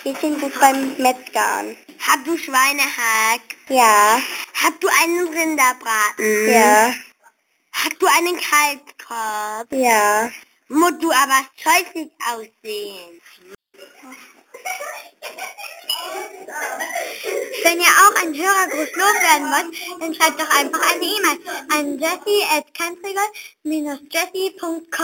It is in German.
Wir sind gut beim Metzgern. Hast du Schweinehack? Ja. Hast du einen Rinderbraten? Ja. Hast du einen Kalbskorb? Ja. Musst du aber scheußlich aussehen. Wenn ihr auch einen Hörergruß loswerden wollt, dann schreibt doch einfach eine E-Mail an jessie@jessie.com.